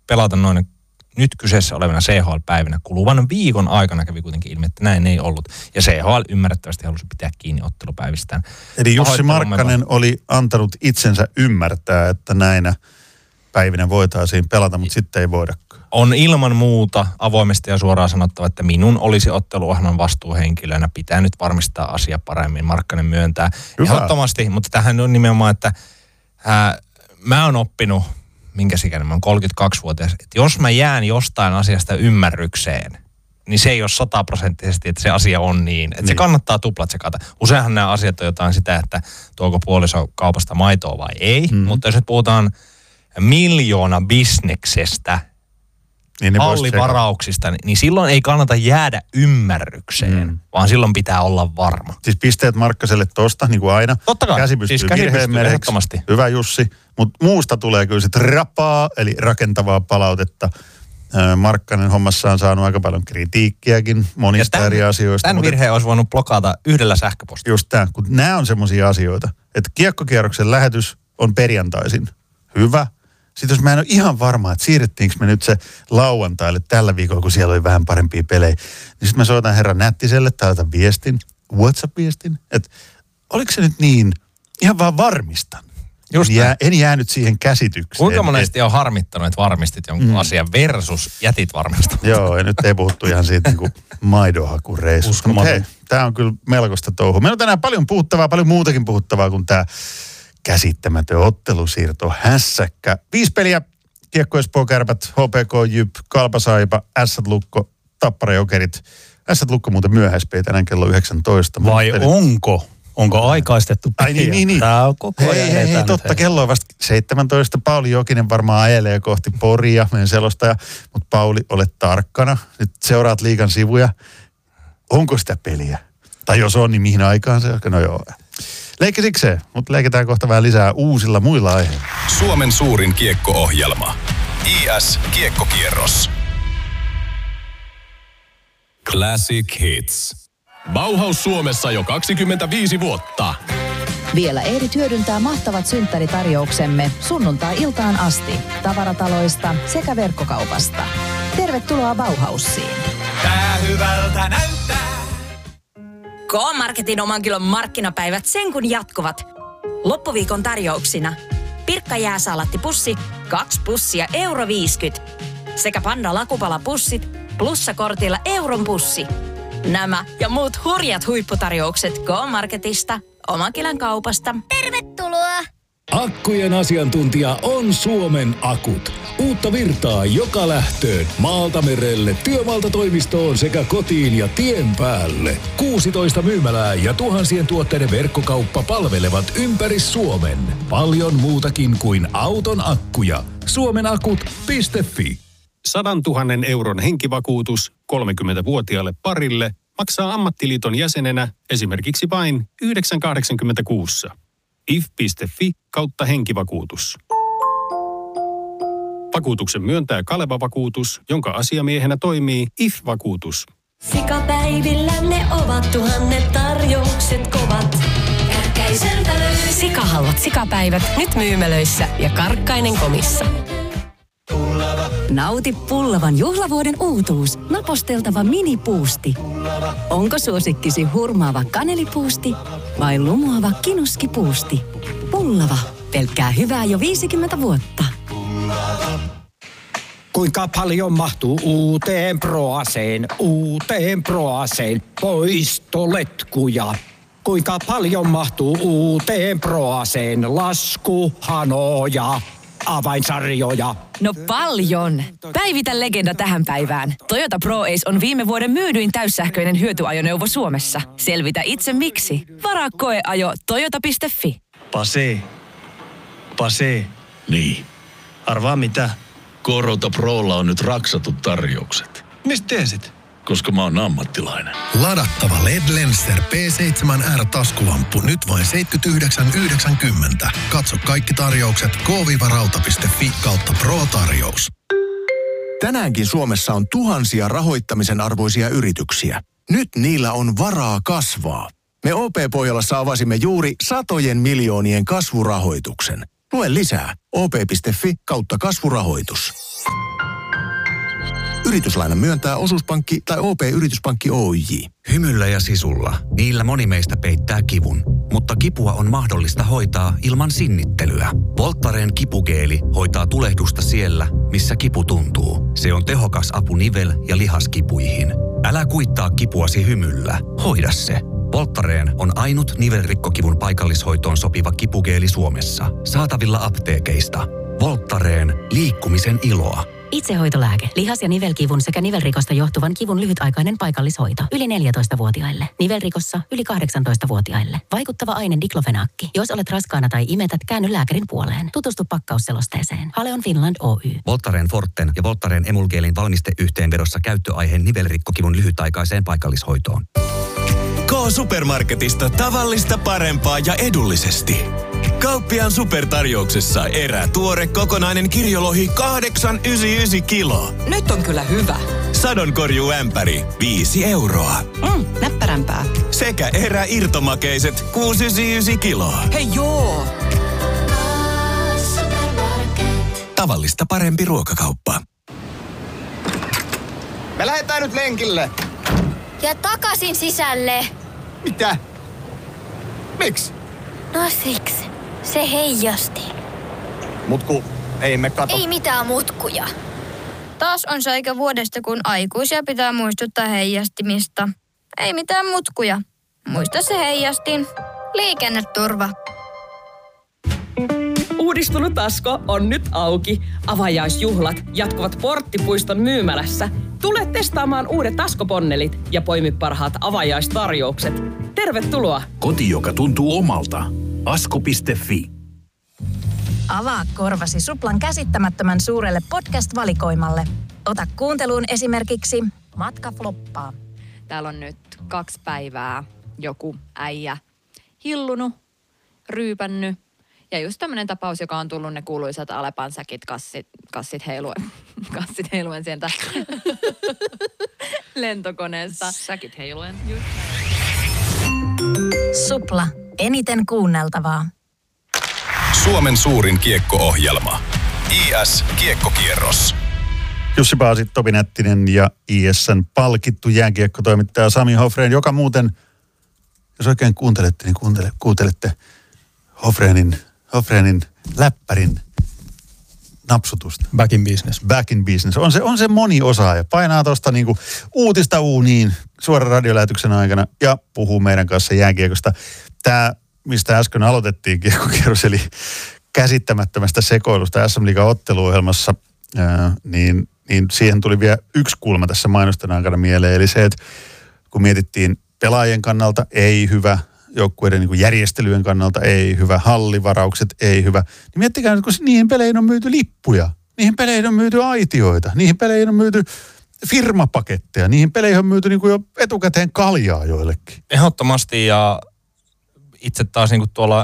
pelata noin nyt kyseessä olevina CHL-päivinä. Kuluvan viikon aikana kävi kuitenkin ilmi, että näin ei ollut. Ja CHL ymmärrettävästi halusi pitää kiinni ottelupäivistään. Eli Jussi Markkanen oli antanut itsensä ymmärtää, että näinä päivinä voitaisiin pelata, mutta sitten ei voidakaan. On ilman muuta avoimesti ja suoraan sanottava, että minun olisi otteluohjelman vastuuhenkilönä. Pitää nyt varmistaa asia paremmin. Markkanen myöntää. Ehdottomasti, mutta tähän on nimenomaan, että mä oon oppinut, minkäs ikäinen mä oon 32-vuotias, että jos mä jään jostain asiasta ymmärrykseen, niin se ei ole 100%, että se asia on niin. Että se kannattaa tuplatsekata. Useinhan nämä asiat on jotain sitä, että tuoko puoliso kaupasta maitoa vai ei. Mutta jos nyt puhutaan miljoona bisneksestä, niin hallivarauksista, niin silloin ei kannata jäädä ymmärrykseen, vaan silloin pitää olla varma. Siis pisteet Markkaselle tosta, niin kuin aina. Totta kai. Käsi pystyy virheen merkiksi. Hyvä Jussi. Mutta muusta tulee kyllä sitten rapaa, eli rakentavaa palautetta. Markkanen hommassa on saanut aika paljon kritiikkiäkin monista eri asioista. Tämän virheen olisi voinut blokata yhdellä sähköpostilla. Just tämä, kun nämä on semmoisia asioita, että kiekkokierroksen lähetys on perjantaisin. Hyvä. Sitten jos mä en ole ihan varma, että siirrettiinkö me nyt se lauantaille tällä viikolla, kun siellä oli vähän parempia pelejä, niin sitten mä soitan herra Nättiselle tai otan viestin, WhatsApp-viestin, että oliko se nyt niin, ihan vaan varmistan. En jäänyt siihen käsitykseen. Kuinka monesti on harmittanut, että varmistit jonkun asian versus jätit varmistamaan? Joo, ja nyt ei puhuttu ihan siitä niin kuin maidonhakureissusta. Mutta hei, tämä on kyllä melkoista touhua. Meillä on tänään paljon puhuttavaa, paljon muutakin puhuttavaa kuin tämä käsittämätön ottelusiirto hässäkkä. 5 peliä, Kiekko Espoo Kärpät, HPK Jyp, Kalpa Saipa, Ässät Lukko, Tappara Jokerit. Ässät Lukko muuten myöhäispelit tänään kello 19. Vai onko? Onko aikaistettu peliä? Ai niin. Tää on koko ajan. Hei, totta, kello on vasta 17. Pauli Jokinen varmaan ajelee kohti Poria, meidän selostaja. Mutta Pauli, ole tarkkana. Nyt seuraat liigan sivuja. Onko sitä peliä? Tai jos on, niin mihin aikaan se on? No joo. Leikki sikseen, mutta leikitään kohta vähän lisää uusilla muilla aiheilla. Suomen suurin kiekko-ohjelma. IS Kiekkokierros. Classic Hits. Bauhaus Suomessa jo 25 vuotta. Vielä ehdit hyödyntää mahtavat synttäritarjouksemme sunnuntai-iltaan asti tavarataloista sekä verkkokaupasta. Tervetuloa Bauhausiin. Tää hyvältä näyttää. K-Marketin oman kilon markkinapäivät sen kun jatkuvat. Loppuviikon tarjouksina. Pirkka jääsalattipussi, 2 pussia €50. Sekä Panda lakupalapussit, plussakortilla euron pussi. Nämä ja muut hurjat huipputarjoukset K-Marketista, oman kilon kaupasta. Tervetuloa! Akkujen asiantuntija on Suomen Akut. Uutta virtaa joka lähtöön, maalta merelle, työmaalta toimistoon sekä kotiin ja tien päälle. 16 myymälää ja tuhansien tuotteiden verkkokauppa palvelevat ympäri Suomen. Paljon muutakin kuin auton akkuja. Suomenakut.fi. 100 000 euron henkivakuutus 30-vuotiaalle parille maksaa ammattiliiton jäsenenä esimerkiksi vain 9,86. if.fi/henkivakuutus. Vakuutuksen myöntää Kaleva Vakuutus, jonka asiamiehenä toimii IF-vakuutus. Sikapäivillä ne ovat tuhannet tarjoukset kovat. Kärkäiseltä löytyy. Sikahalvat sikapäivät nyt myymälöissä ja Karkkainen komissa. Nauti Pullavan juhlavuoden uutuus. Naposteltava minipuusti. Onko suosikkisi hurmaava kanelipuusti vai lumoava kinuskipuusti? Pullava. Pelkkää hyvää jo 50 vuotta. Kuinka paljon mahtuu uuteen Proaseen, poistoletkuja? Kuinka paljon mahtuu uuteen Proaseen, laskuhanoja, avainsarjoja? No paljon! Päivitä legenda tähän päivään. Toyota Pro-Ace on viime vuoden myydyin täyssähköinen hyötyajoneuvo Suomessa. Selvitä itse miksi. Varaa koeajo toyota.fi. Pase. Niin. Arvaa mitä? K-Rauta Prolla on nyt raksatut tarjoukset. Mistä tiesit? Koska mä oon ammattilainen. Ladattava LED Lenser P7R taskulamppu nyt vain 79,90. Katso kaikki tarjoukset k-rauta.fi/pro-tarjous. Tänäänkin Suomessa on tuhansia rahoittamisen arvoisia yrityksiä. Nyt niillä on varaa kasvaa. Me OP-Pohjolassa avasimme juuri satojen miljoonien kasvurahoituksen. Lue lisää op.fi/kasvurahoitus. Yrityslaina myöntää osuuspankki tai OP-yrityspankki Oyj. Hymyllä ja sisulla. Niillä moni meistä peittää kivun. Mutta kipua on mahdollista hoitaa ilman sinnittelyä. Voltaren kipukeeli hoitaa tulehdusta siellä, missä kipu tuntuu. Se on tehokas apu nivel- ja lihaskipuihin. Älä kuittaa kipuasi hymyllä. Hoida se. Voltaren on ainut nivelrikkokivun paikallishoitoon sopiva kipukeeli Suomessa. Saatavilla apteekeista. Voltaren. Liikkumisen iloa. Itsehoitolääke. Lihas- ja nivelkivun sekä nivelrikosta johtuvan kivun lyhytaikainen paikallishoito. Yli 14-vuotiaille. Nivelrikossa yli 18-vuotiaille. Vaikuttava aine diklofenaakki. Jos olet raskaana tai imetät, käänny lääkärin puoleen. Tutustu pakkausselosteeseen. Haleon Finland Oy. Voltaren Forten ja Voltaren Emulgeelin valmisteyhteenvedossa käyttöaiheen nivelrikkokivun lyhytaikaiseen paikallishoitoon. K-Supermarketista tavallista parempaa ja edullisesti. Kauppiaan supertarjouksessa tuore kokonainen kirjolohi 8,99 kilo. Nyt on kyllä hyvä. Sadonkorjuämpäri 5 euroa. Näppärämpää. Sekä irtomakeiset 6,99 kiloa. Hei joo! Tavallista parempi ruokakauppa. Me lähdetään nyt lenkille. Ja takaisin sisälle. Mitä? Miksi? No siksi. Se heijasti. Mutku, ei me kato. Ei mitään mutkuja. Taas on se aika vuodesta, kun aikuisia pitää muistuttaa heijastimista. Ei mitään mutkuja. Muista se heijastin. Liikenneturva. Uudistunut Asko on nyt auki. Avajaisjuhlat jatkuvat Porttipuiston myymälässä. Tule testaamaan uudet Asko-ponnelit ja poimi parhaat avajaistarjoukset. Tervetuloa! Koti, joka tuntuu omalta. Asko.fi. Avaa korvasi Suplan käsittämättömän suurelle podcast-valikoimalle. Ota kuunteluun esimerkiksi Matka floppaa. Täällä on nyt 2 päivää joku äijä hillunut, ryypännyt. Ja just tämmönen tapaus, joka on tullut ne kuuluisat Alepan säkit, kassit heiluen sieltä lentokoneesta. Säkit heiluen. Supla. Eniten kuunneltavaa. Suomen suurin kiekko-ohjelma. IS Kiekkokierros. Jussi Paasi, Topi Nättinen ja ISN palkittu jääkiekkotoimittaja Sami Hofrén, joka muuten, jos oikein kuuntelette, niin kuuntelette Hofrénin läppärin napsutusta. Back in business. Back in business. On se moniosaaja. Painaa tuosta niinku uutista uuniin suoran radiolähetyksen aikana ja puhuu meidän kanssa jääkiekosta. Tämä, mistä äsken aloitettiin kiekkokierros, eli käsittämättömästä sekoilusta SM Liigan otteluohjelmassa, niin siihen tuli vielä yksi kulma tässä mainosten aikana mieleen. Eli se, että kun mietittiin pelaajien kannalta ei hyvä, joukkueiden niin järjestelyjen kannalta ei hyvä, hallivaraukset ei hyvä. Niin miettikää nyt, kun niihin peleihin on myyty lippuja, niihin peleihin on myyty aitioita, niihin peleihin on myyty firmapaketteja, niihin peleihin on myyty niin kuin jo etukäteen kaljaa joillekin. Ehdottomasti, ja itse taas niin kuin tuolla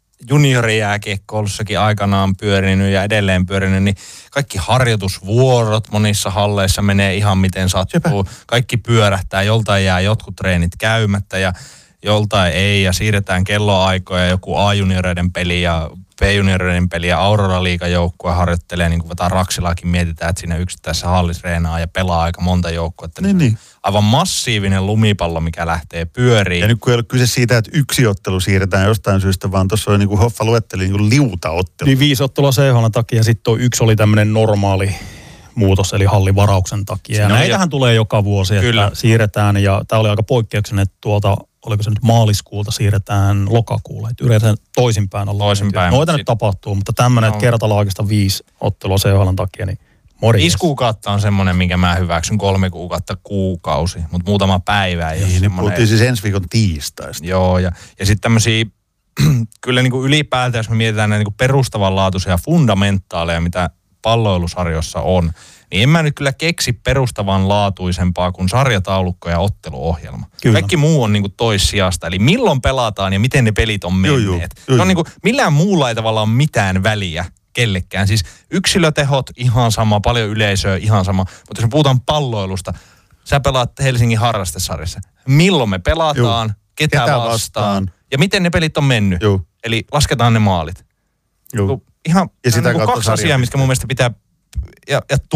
juniorijääkiekkoulussakin aikanaan pyörinyt ja edelleen pyörinyt, niin kaikki harjoitusvuorot monissa halleissa menee ihan miten sattuu. Kaikki pyörähtää, joltain jää jotkut treenit käymättä ja joltain ei, ja siirretään kelloaikoja, joku A-junioreiden peli ja B-junioreiden peli ja Aurora-liigan joukkue harjoittelee, niin kuin jotain Raksilaakin mietitään, että siinä yksittäisessä hallissa treenaa ja pelaa aika monta joukkuetta. Niin. Aivan massiivinen lumipallo, mikä lähtee pyöriin. Ja nyt kun ei ole kyse siitä, että yksi ottelu siirretään jostain syystä, vaan tuossa oli niin kuin Hoffa luetteli niin kuin liutaottelu. Niin 5 ottelua CHL:n takia, sitten yksi oli tämmöinen normaali muutos, eli hallivarauksen takia. Ja näitähän tulee joka vuosi, että siirretään, ja tämä oli aika poikkeuksellinen, että tuolta, oliko se nyt maaliskuulta, siirretään lokakuulle. Että yritetään toisinpäin olla. Noita nyt tapahtuu, mutta tämmöinen, että kerrallaan oikeastaan 5 ottelua CHL:n takia, niin morjens. 5 kuukautta on semmoinen, minkä mä hyväksyn, 3 kuukautta kuukausi, mutta muutama päivä ei ole semmoinen. Niin, puhuttiin siis ensi viikon tiistaista. Joo, ja sitten tämmöisiä, kyllä niin kuin ylipäätään, jos me mietitään näitä niin kuin perustavanlaatuisia fundamentaaleja, mitä palloilusarjossa on, niin en mä nyt kyllä keksi perustavanlaatuisempaa kuin sarjataulukko ja otteluohjelma. Kyllä. Kaikki muu on niinku toissijasta, eli milloin pelataan ja miten ne pelit on menneet. Se on niinku, millään muulla ei tavallaan mitään väliä kellekään. Siis yksilötehot ihan sama, paljon yleisöä ihan sama, mutta jos me puhutaan palloilusta, sä pelaat Helsingin harrastesarjassa. Milloin me pelataan, ketä vastaan ja miten ne pelit on mennyt. Eli lasketaan ne maalit. Ihan ja sitä 2 asiaa, mitkä mun mielestä pitää ja